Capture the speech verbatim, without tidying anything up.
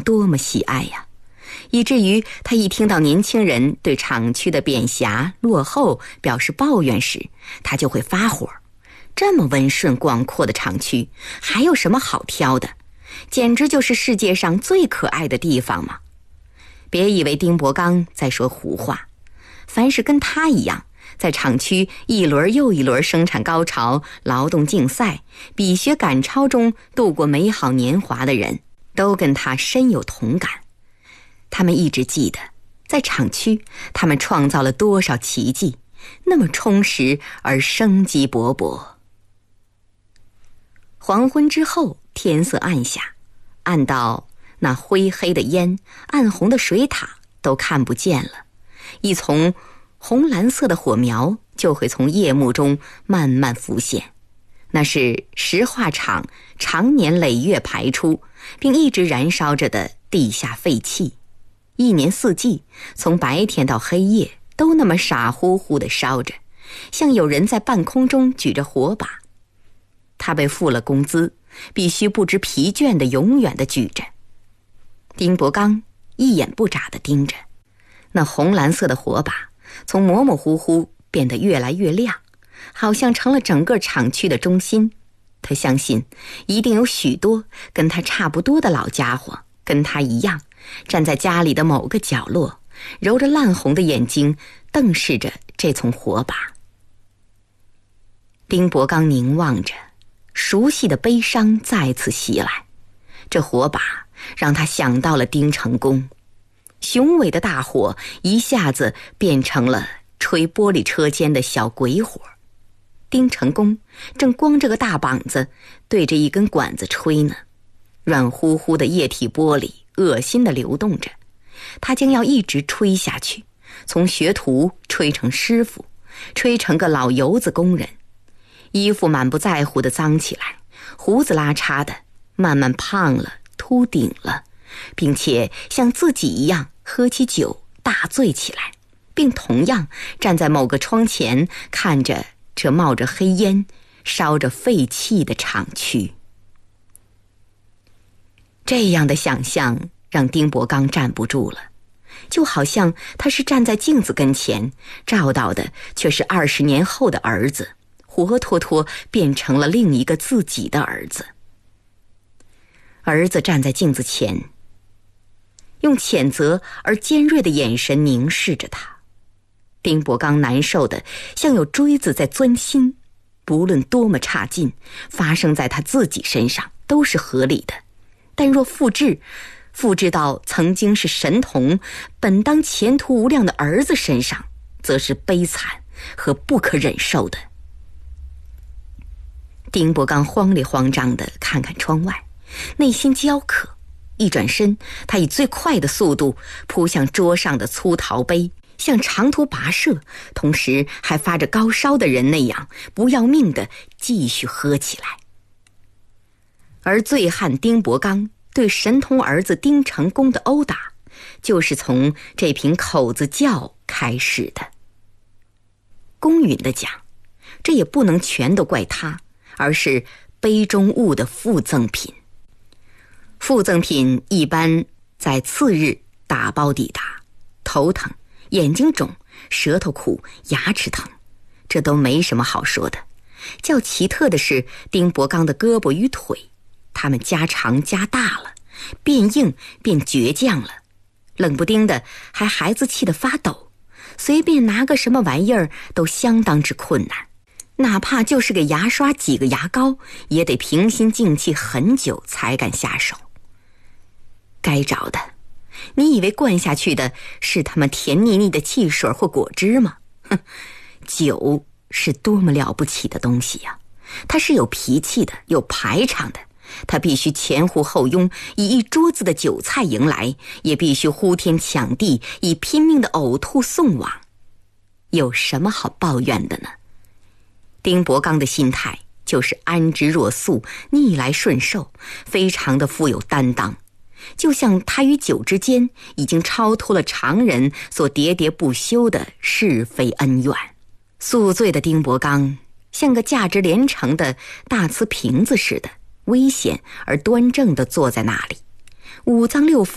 多么喜爱呀，以至于他一听到年轻人对厂区的贬狭落后表示抱怨时，他就会发火。这么温顺广阔的厂区还有什么好挑的，简直就是世界上最可爱的地方嘛。别以为丁伯刚在说胡话，凡是跟他一样在厂区一轮又一轮生产高潮、劳动竞赛、比学赶超中度过美好年华的人，都跟他深有同感。他们一直记得，在厂区他们创造了多少奇迹，那么充实而生机勃勃。黄昏之后，天色暗下，暗到那灰黑的烟、暗红的水塔都看不见了，一丛红蓝色的火苗就会从夜幕中慢慢浮现，那是石化厂常年累月排出并一直燃烧着的地下废气，一年四季从白天到黑夜都那么傻乎乎地烧着，像有人在半空中举着火把。他被付了工资，必须不知疲倦地永远地举着。丁伯刚一眼不眨地盯着那红蓝色的火把，从模模糊糊变得越来越亮，好像成了整个厂区的中心。他相信一定有许多跟他差不多的老家伙，跟他一样站在家里的某个角落，揉着烂红的眼睛瞪视着这丛火把。丁伯刚凝望着，熟悉的悲伤再次袭来。这火把让他想到了丁成功，雄伟的大火一下子变成了吹玻璃车间的小鬼火。丁成功正光着个大膀子对着一根管子吹呢，软乎乎的液体玻璃恶心地流动着，他将要一直吹下去，从学徒吹成师傅，吹成个老油子工人。衣服满不在乎地脏起来，胡子拉碴的，慢慢胖了，秃顶了，并且像自己一样喝起酒大醉起来，并同样站在某个窗前看着这冒着黑烟、烧着废气的厂区。这样的想象让丁伯刚站不住了，就好像他是站在镜子跟前，照到的却是二十年后的儿子，活脱脱变成了另一个自己的儿子。儿子站在镜子前，用谴责而尖锐的眼神凝视着他。丁伯刚难受的像有锥子在钻心，不论多么差劲，发生在他自己身上都是合理的，但若复制复制到曾经是神童、本当前途无量的儿子身上，则是悲惨和不可忍受的。丁伯刚慌里慌张地看看窗外，内心焦渴，一转身，他以最快的速度扑向桌上的粗陶杯，像长途跋涉同时还发着高烧的人那样不要命地继续喝起来。而醉汉丁伯刚对神童儿子丁成功的殴打，就是从这瓶口子窖开始的。公允地讲，这也不能全都怪他，而是杯中物的附赠品。附赠品一般在次日打包抵达，头疼、眼睛肿、舌头苦、牙齿疼，这都没什么好说的。较奇特的是丁伯刚的胳膊与腿，他们加长加大了，变硬变倔强了，冷不丁的还孩子气得发抖，随便拿个什么玩意儿都相当之困难，哪怕就是给牙刷挤个牙膏，也得平心静气很久才敢下手。该着的，你以为灌下去的是他们甜腻腻的汽水或果汁吗？哼，酒是多么了不起的东西呀！它是有脾气的，有排场的，它必须前呼后拥，以一桌子的酒菜迎来，也必须呼天抢地，以拼命的呕吐送往。有什么好抱怨的呢？丁伯刚的心态就是安之若素，逆来顺受，非常的富有担当，就像他与酒之间已经超脱了常人所喋喋不休的是非恩怨。宿醉的丁伯刚像个价值连城的大瓷瓶子似的，危险而端正地坐在那里，五脏六腑